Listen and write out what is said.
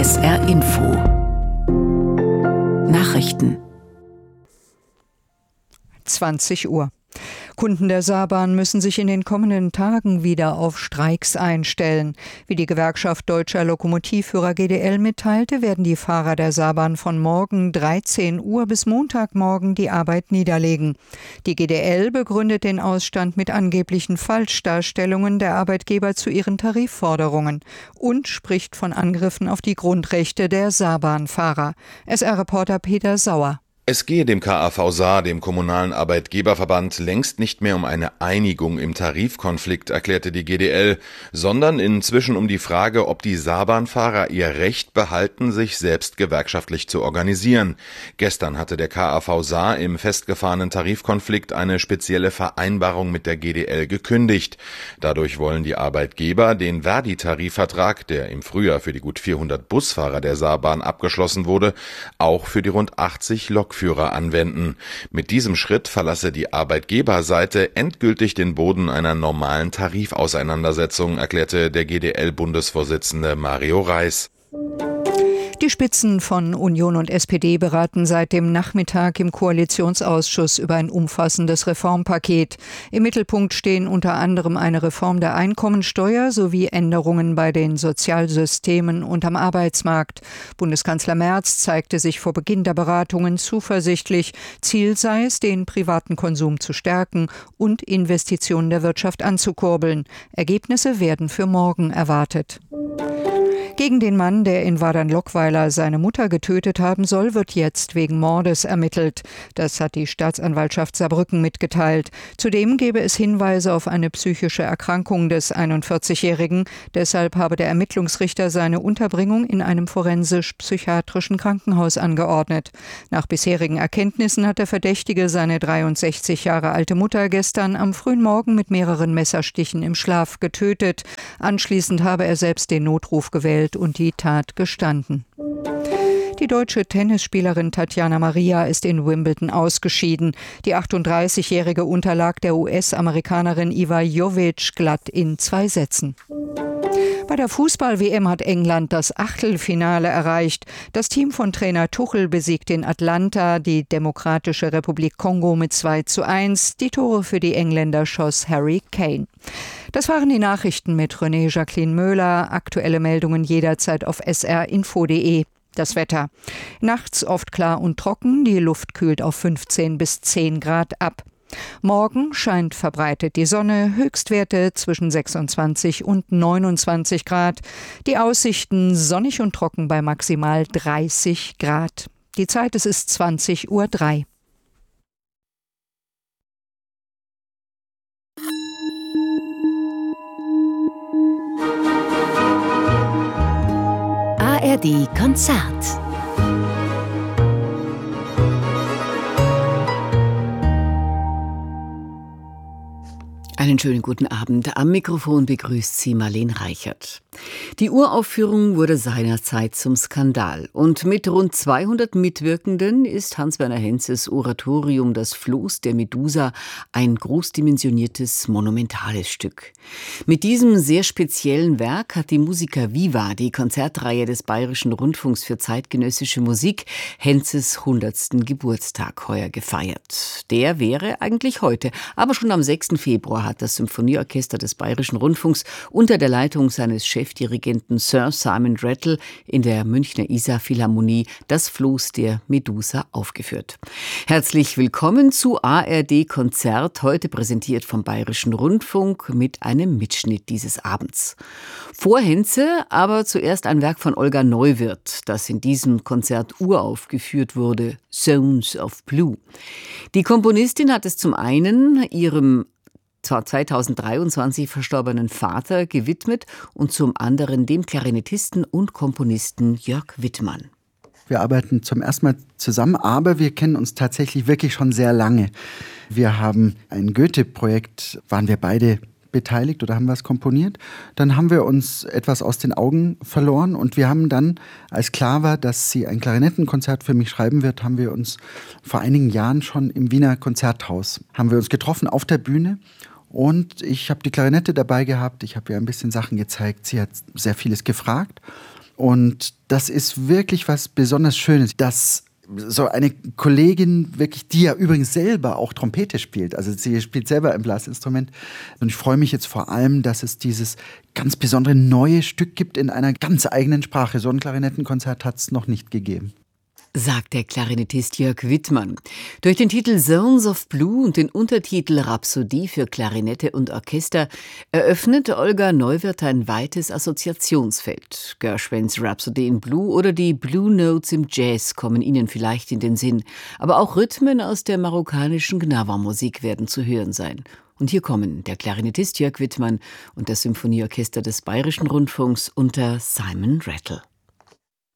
SR Info Nachrichten 20 Uhr. Kunden der Saarbahn müssen sich in den kommenden Tagen wieder auf Streiks einstellen. Wie die Gewerkschaft Deutscher Lokomotivführer GDL mitteilte, werden die Fahrer der Saarbahn von morgen 13 Uhr bis Montagmorgen die Arbeit niederlegen. Die GDL begründet den Ausstand mit angeblichen Falschdarstellungen der Arbeitgeber zu ihren Tarifforderungen und spricht von Angriffen auf die Grundrechte der Saarbahnfahrer. SR-Reporter Peter Sauer. Es gehe dem KAV Saar, dem kommunalen Arbeitgeberverband, längst nicht mehr um eine Einigung im Tarifkonflikt, erklärte die GDL, sondern inzwischen um die Frage, ob die Saarbahnfahrer ihr Recht behalten, sich selbst gewerkschaftlich zu organisieren. Gestern hatte der KAV Saar im festgefahrenen Tarifkonflikt eine spezielle Vereinbarung mit der GDL gekündigt. Dadurch wollen die Arbeitgeber den Verdi-Tarifvertrag, der im Frühjahr für die gut 400 Busfahrer der Saarbahn abgeschlossen wurde, auch für die rund 80 Lokführer anwenden. Mit diesem Schritt verlasse die Arbeitgeberseite endgültig den Boden einer normalen Tarifauseinandersetzung, erklärte der GDL-Bundesvorsitzende Mario Reis. Die Spitzen von Union und SPD beraten seit dem Nachmittag im Koalitionsausschuss über ein umfassendes Reformpaket. Im Mittelpunkt stehen unter anderem eine Reform der Einkommensteuer sowie Änderungen bei den Sozialsystemen und am Arbeitsmarkt. Bundeskanzler Merz zeigte sich vor Beginn der Beratungen zuversichtlich. Ziel sei es, den privaten Konsum zu stärken und Investitionen der Wirtschaft anzukurbeln. Ergebnisse werden für morgen erwartet. Gegen den Mann, der in Wadern-Lockweiler seine Mutter getötet haben soll, wird jetzt wegen Mordes ermittelt. Das hat die Staatsanwaltschaft Saarbrücken mitgeteilt. Zudem gebe es Hinweise auf eine psychische Erkrankung des 41-Jährigen. Deshalb habe der Ermittlungsrichter seine Unterbringung in einem forensisch-psychiatrischen Krankenhaus angeordnet. Nach bisherigen Erkenntnissen hat der Verdächtige seine 63 Jahre alte Mutter gestern am frühen Morgen mit mehreren Messerstichen im Schlaf getötet. Anschließend habe er selbst den Notruf gewählt und die Tat gestanden. Die deutsche Tennisspielerin Tatjana Maria ist in Wimbledon ausgeschieden. Die 38-Jährige unterlag der US-Amerikanerin Iva Jovic glatt in 2 Sätzen. Bei der Fußball-WM hat England das Achtelfinale erreicht. Das Team von Trainer Tuchel besiegt in Atlanta die Demokratische Republik Kongo mit 2:1. Die Tore für die Engländer schoss Harry Kane. Das waren die Nachrichten mit René Jacqueline Möhler. Aktuelle Meldungen jederzeit auf srinfo.de. Das Wetter. Nachts oft klar und trocken. Die Luft kühlt auf 15 bis 10 Grad ab. Morgen scheint verbreitet die Sonne, Höchstwerte zwischen 26 und 29 Grad. Die Aussichten sonnig und trocken bei maximal 30 Grad. Die Zeit, es ist 20:03 Uhr. ARD Konzert. Einen schönen guten Abend. Am Mikrofon begrüßt Sie Marlene Reichert. Die Uraufführung wurde seinerzeit zum Skandal. Und mit rund 200 Mitwirkenden ist Hans-Werner Henzes Oratorium Das Floß der Medusa ein großdimensioniertes, monumentales Stück. Mit diesem sehr speziellen Werk hat die Musica Viva, die Konzertreihe des Bayerischen Rundfunks für zeitgenössische Musik, Henzes 100. Geburtstag heuer gefeiert. Der wäre eigentlich heute, aber schon am 6. Februar hat das Symphonieorchester des Bayerischen Rundfunks unter der Leitung seines Chefdirigenten Sir Simon Rattle in der Münchner Isar-Philharmonie Das Floß der Medusa aufgeführt. Herzlich willkommen zu ARD Konzert, heute präsentiert vom Bayerischen Rundfunk mit einem Mitschnitt dieses Abends. Vor Henze aber zuerst ein Werk von Olga Neuwirth, das in diesem Konzert uraufgeführt wurde, Zones of Blue. Die Komponistin hat es zum einen ihrem 2023 verstorbenen Vater gewidmet und zum anderen dem Klarinettisten und Komponisten Jörg Wittmann. Wir arbeiten zum ersten Mal zusammen, aber wir kennen uns tatsächlich wirklich schon sehr lange. Wir haben ein Goethe-Projekt, waren wir beide beteiligt oder haben was komponiert. Dann haben wir uns etwas aus den Augen verloren und wir haben dann, als klar war, dass sie ein Klarinettenkonzert für mich schreiben wird, haben wir uns vor einigen Jahren schon im Wiener Konzerthaus, haben wir uns getroffen auf der Bühne. Und ich habe die Klarinette dabei gehabt, ich habe ihr ein bisschen Sachen gezeigt, sie hat sehr vieles gefragt. Und das ist wirklich was besonders Schönes, dass so eine Kollegin wirklich, die ja übrigens selber auch Trompete spielt, also sie spielt selber ein Blasinstrument. Und ich freue mich jetzt vor allem, dass es dieses ganz besondere neue Stück gibt in einer ganz eigenen Sprache. So ein Klarinettenkonzert hat es noch nicht gegeben. Sagt der Klarinettist Jörg Wittmann. Durch den Titel Zones of Blue und den Untertitel Rhapsodie für Klarinette und Orchester eröffnet Olga Neuwirth ein weites Assoziationsfeld. Gershwins Rhapsody in Blue oder die Blue Notes im Jazz kommen Ihnen vielleicht in den Sinn. Aber auch Rhythmen aus der marokkanischen Gnawa-Musik werden zu hören sein. Und hier kommen der Klarinettist Jörg Wittmann und das Symphonieorchester des Bayerischen Rundfunks unter Simon Rattle.